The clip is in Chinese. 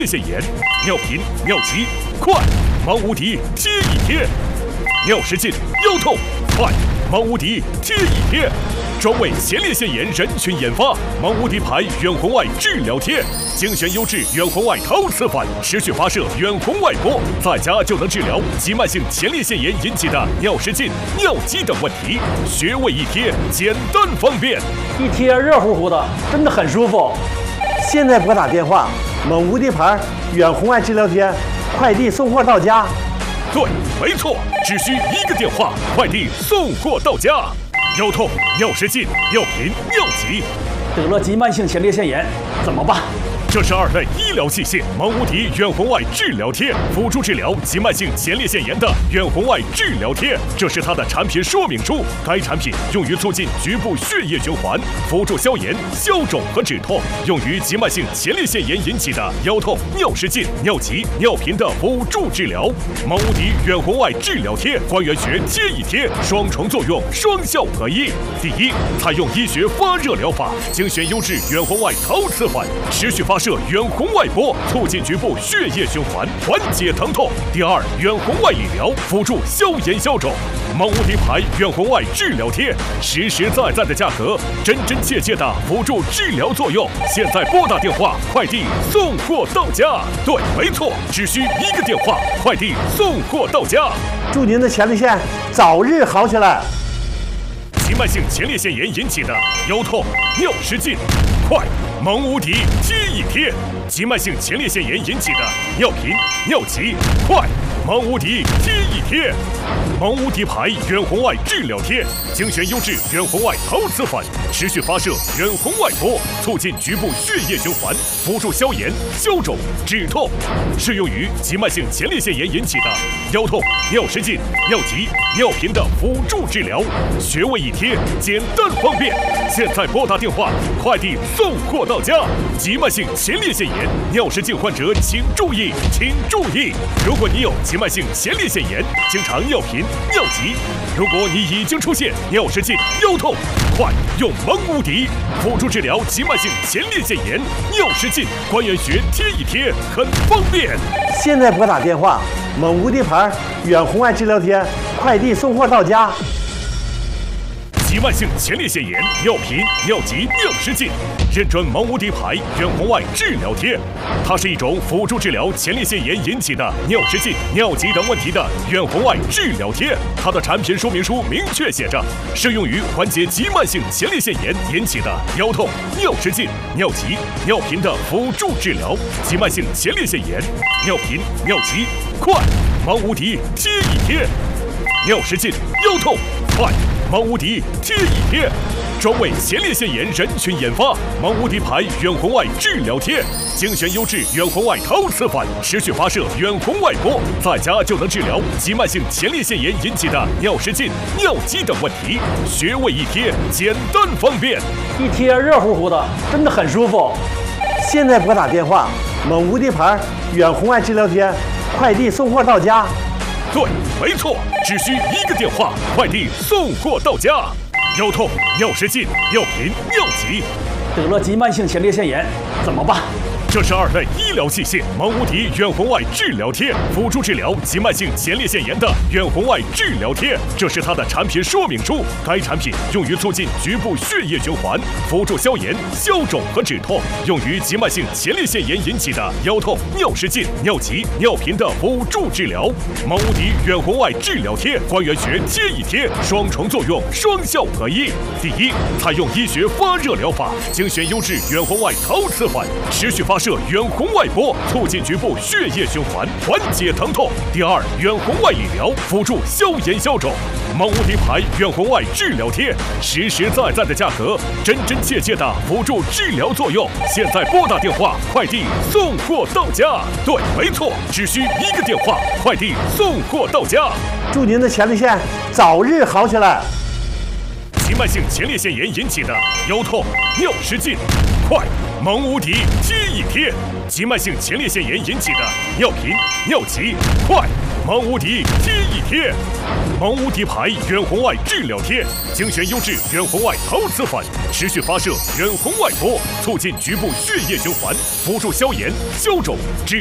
腺炎、尿频、尿急，快，忙无敌贴一贴；尿失禁、腰痛，快，忙无敌贴一贴。专为前列腺炎人群研发，忙无敌牌远红外治疗贴，精选优质远红外陶瓷反，持续发射远红外波，在家就能治疗急慢性前列腺炎引起的尿失禁、尿急等问题。穴位一贴，简单方便， 一贴热乎乎的，真的很舒服。 现在拨打电话，蒙无敌牌远红外治疗贴，快递送货到家。 对，没错，只需一个电话，快递送货到家。腰痛、尿失禁、尿频、尿急， 得了急慢性前列腺炎怎么办？ 这是2类医疗器械蒙无敌远红外治疗贴，辅助治疗急慢性前列腺炎的远红外治疗贴。这是它的产品说明书。该产品用于促进局部血液循环，辅助消炎、消肿和止痛，用于急慢性前列腺炎引起的腰痛、尿失禁、尿急、尿频的辅助治疗。蒙无敌远红外治疗贴，关元穴贴一贴，双重作用，双效合一。第一，采用医学发热疗法，精选优质远红外陶瓷环，持续发射远红外波，促进局部血液循环，缓解疼痛。第二，远红外理疗，辅助消炎消肿。蒙无敌牌远红外治疗贴，实实在在的价格，真真切切的辅助治疗作用。现在拨打电话，快递送货到家。对，没错，只需一个电话，快递送货到家。 祝您的前列腺早日好起来。 急慢性前列腺炎引起的腰痛、尿失禁，快，蒙无敌贴一贴；急慢性前列腺炎引起的尿频、尿急，快，蒙无敌贴一贴。蒙无敌牌远红外治疗贴，精选优质远红外陶瓷反，持续发射远红外波，促进局部血液循环，辅助消炎、消肿、止痛，适用于急慢性前列腺炎引起的腰痛、尿失禁、尿急、尿频的辅助治疗。穴位一贴，简单方便。现在拨打电话，快递送货到家。急慢性前列腺炎、尿失禁患者请注意，请注意！如果你有急慢性前列腺炎，经常尿频、尿急，如果你已经出现尿失禁、腰痛，快用蒙无敌辅助治疗急慢性前列腺炎、尿失禁，关元穴贴一贴，很方便。 现在拨打电话，蒙无敌牌远红外治疗贴，快递送货到家。 急慢性前列腺炎、尿频、尿急、尿失禁，认准蒙无敌牌远红外治疗贴。它是一种辅助治疗前列腺炎引起的尿失禁、尿急等问题的远红外治疗贴。它的产品说明书明确写着，适用于缓解急慢性前列腺炎引起的腰痛、尿失禁、尿急、尿频的辅助治疗。急慢性前列腺炎、尿频、尿急，快，蒙无敌贴一贴；尿失禁、腰痛，快，蒙无敌贴一贴。专为前列腺炎人群研发，蒙无敌牌远红外治疗贴，精选优质远红外陶瓷反，持续发射远红外波，在家就能治疗急慢性前列腺炎引起的尿失禁、尿急等问题。穴位一贴，简单方便， 一贴热乎乎的，真的很舒服。 现在拨打电话，蒙无敌牌远红外治疗贴，快递送货到家。 对，没错，只需一个电话，快递送货到家。腰痛、尿失禁、尿频、尿急， 得了急慢性前列腺炎怎么办？ 这是2类医疗器械蒙无敌远红外治疗贴，辅助治疗急慢性前列腺炎的远红外治疗贴。这是它的产品说明书。该产品用于促进局部血液循环，辅助消炎、消肿和止痛，用于急慢性前列腺炎引起的腰痛、尿失禁、尿急、尿频的辅助治疗。蒙无敌远红外治疗贴，关元穴贴一贴，双重作用，双效合一。第一，采用医学发热疗法，精选优质远红外陶瓷环，持续发射远红外波，促进局部血液循环，缓解疼痛。第二，远红外理疗，辅助消炎消肿。蒙无敌牌远红外治疗贴，实实在在的价格，真真切切的辅助治疗作用。现在拨打电话，快递送货到家。对，没错，只需一个电话，快递送货到家。 祝您的前列腺早日好起来。 急慢性前列腺炎引起的腰痛、尿失禁，快，蒙无敌贴一贴；急慢性前列腺炎引起的尿频、尿急，快， 蒙无敌记忆贴。蒙无敌牌远红外治疗贴，精选优质远红外陶瓷粉，持续发射远红外波，促进局部血液循环，辅助消炎、消肿。